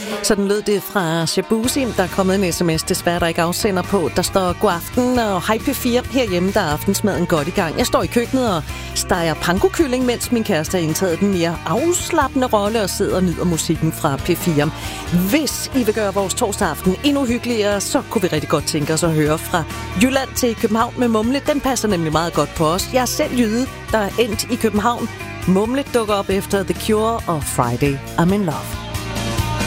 Sådan lød det fra Shabuzi. Der er kommet en sms, desværre der ikke afsender på. Der står god aften og hej P4. Herhjemme der er aftensmaden godt i gang. Jeg står i køkkenet og steger pankokylling, mens min kæreste har indtaget den mere afslappende rolle og sidder og nyder musikken fra P4. Hvis I vil gøre vores torsdag aften endnu hyggeligere, så kunne vi rigtig godt tænke os at høre fra Jylland til København med Mumle. Den passer nemlig meget godt på os. Jeg er selv jyde, der er endt i København. Mumle dukker op efter The Cure og Friday I'm in Love.